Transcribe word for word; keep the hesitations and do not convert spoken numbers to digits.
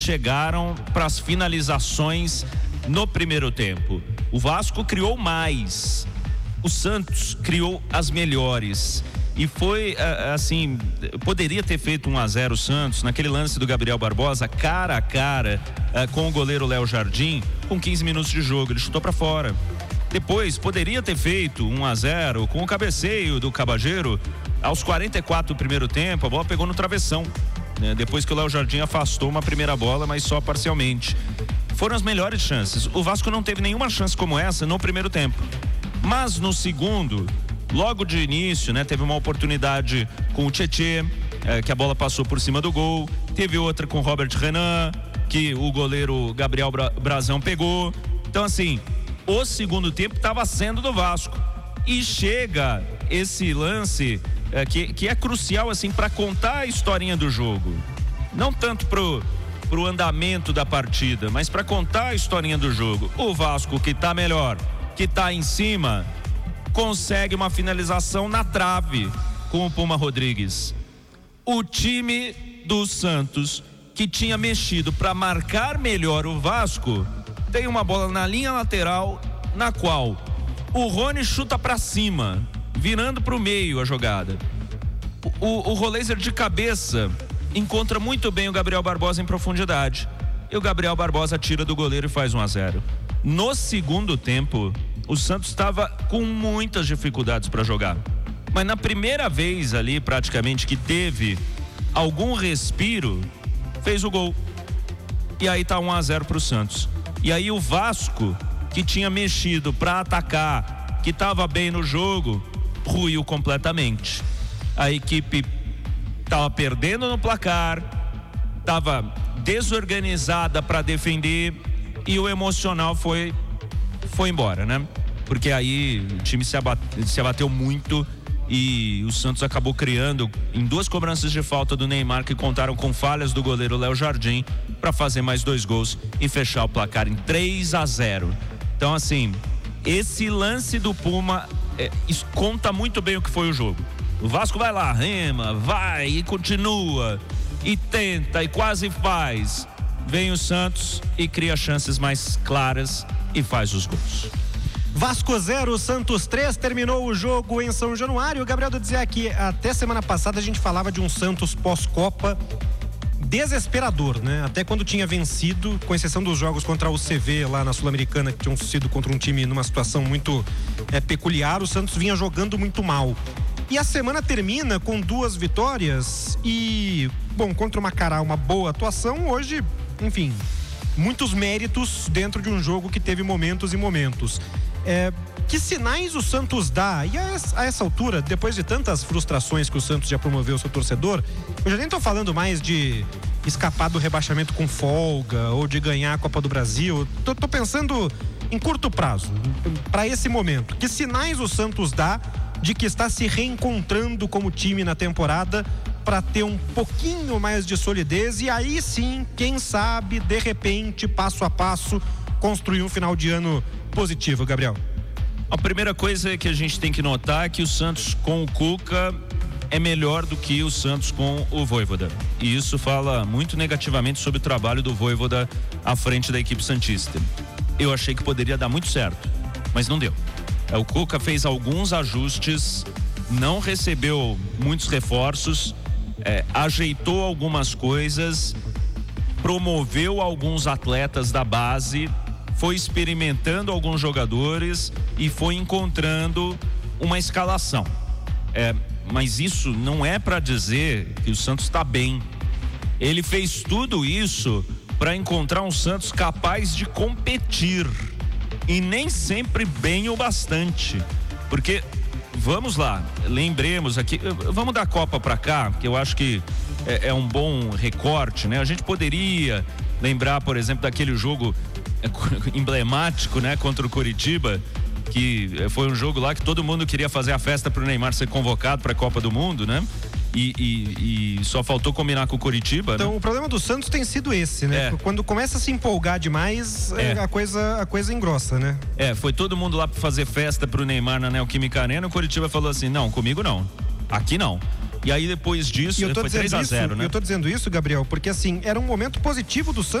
chegaram para as finalizações no primeiro tempo. O Vasco criou mais, o Santos criou as melhores. E foi assim, poderia ter feito um a zero o Santos naquele lance do Gabriel Barbosa, cara a cara com o goleiro Léo Jardim, com quinze minutos de jogo, ele chutou para fora. Depois poderia ter feito um a zero com o cabeceio do Cabageiro aos quarenta e quatro do primeiro tempo, a bola pegou no travessão, né? Depois que o Léo Jardim afastou uma primeira bola, mas só parcialmente. Foram as melhores chances. O Vasco não teve nenhuma chance como essa no primeiro tempo, mas no segundo, logo de início, né, teve uma oportunidade com o Tietê, é, que a bola passou por cima do gol. Teve outra com o Robert Renan, que o goleiro Gabriel Bra- Brazão pegou. Então, assim, o segundo tempo estava sendo do Vasco. E chega esse lance é, que, que é crucial, assim, para contar a historinha do jogo. Não tanto pro, pro andamento da partida, mas para contar a historinha do jogo. O Vasco, que tá melhor, que tá em cima, consegue uma finalização na trave com o Puma Rodrigues. O time do Santos, que tinha mexido para marcar melhor o Vasco, tem uma bola na linha lateral, na qual o Rony chuta para cima, virando para o meio a jogada. O, o, o Roleiser de cabeça encontra muito bem o Gabriel Barbosa em profundidade. E o Gabriel Barbosa tira do goleiro e faz um a zero. No segundo tempo, o Santos estava com muitas dificuldades para jogar. Mas na primeira vez ali, praticamente, que teve algum respiro, fez o gol. E aí tá um a zero pro Santos. E aí o Vasco, que tinha mexido para atacar, que estava bem no jogo, ruiu completamente. A equipe estava perdendo no placar, estava desorganizada para defender e o emocional foi foi embora, né? Porque aí o time se abateu, se abateu muito e o Santos acabou criando em duas cobranças de falta do Neymar, que contaram com falhas do goleiro Léo Jardim, para fazer mais dois gols e fechar o placar em três a zero. Então, assim, esse lance do Puma é, conta muito bem o que foi o jogo. O Vasco vai lá, rema, vai e continua e tenta e quase faz. Vem o Santos e cria chances mais claras e faz os gols. Vasco zero, Santos três, terminou o jogo em São Januário. O Gabriel dizia que até semana passada a gente falava de um Santos pós-Copa desesperador, né? Até quando tinha vencido, com exceção dos jogos contra o C V lá na Sul-Americana, que tinham sido contra um time numa situação muito é, peculiar, o Santos vinha jogando muito mal. E a semana termina com duas vitórias e, bom, contra o Macará, uma boa atuação. Hoje, enfim, muitos méritos dentro de um jogo que teve momentos e momentos. É, que sinais o Santos dá? E a, a essa altura, depois de tantas frustrações que o Santos já promoveu ao seu torcedor, eu já nem tô falando mais de escapar do rebaixamento com folga ou de ganhar a Copa do Brasil. Tô, tô pensando em curto prazo, para esse momento. Que sinais o Santos dá de que está se reencontrando como time na temporada para ter um pouquinho mais de solidez e aí sim, quem sabe, de repente, passo a passo, construir um final de ano positivo, Gabriel? A primeira coisa que a gente tem que notar é que o Santos com o Cuca é melhor do que o Santos com o Vojvoda. E isso fala muito negativamente sobre o trabalho do Vojvoda à frente da equipe santista. Eu achei que poderia dar muito certo, mas não deu. O Cuca fez alguns ajustes, não recebeu muitos reforços, é, ajeitou algumas coisas, promoveu alguns atletas da base, foi experimentando alguns jogadores e foi encontrando uma escalação. É, mas isso não é para dizer que o Santos está bem. Ele fez tudo isso para encontrar um Santos capaz de competir. E nem sempre bem o bastante. Porque, vamos lá, lembremos aqui, vamos da Copa para cá, que eu acho que é, é um bom recorte, né? A gente poderia lembrar, por exemplo, daquele jogo emblemático, né, contra o Coritiba, que foi um jogo lá que todo mundo queria fazer a festa pro Neymar ser convocado para a Copa do Mundo, né? E, e, e só faltou combinar com o Coritiba. Então, né? O problema do Santos tem sido esse, né? É. Quando começa a se empolgar demais, é. a, coisa, a coisa engrossa, né? É, foi todo mundo lá para fazer festa pro Neymar na Neoquímica Arena. O Coritiba falou assim: não, comigo não. Aqui não. E aí depois disso, eu tô foi três a zero, isso, né? Eu tô dizendo isso, Gabriel, porque assim, era um momento positivo do Santos.